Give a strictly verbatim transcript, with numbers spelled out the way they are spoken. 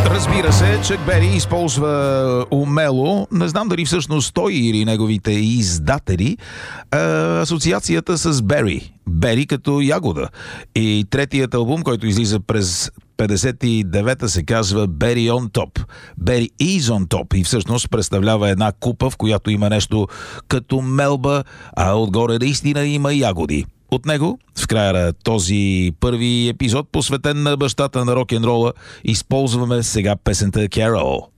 Разбира се, Чък Бери използва умело, не знам дали всъщност той или неговите издатели, асоциацията с Бери. Бери като ягода. И третият албум, който излиза през петдесет и девета, се казва Berry on Top. Berry is on Top и всъщност представлява една купа, в която има нещо като мелба, а отгоре наистина има ягоди. От него, в края на този първи епизод, посветен на бащата на рок-н-рола, използваме сега песента Carol.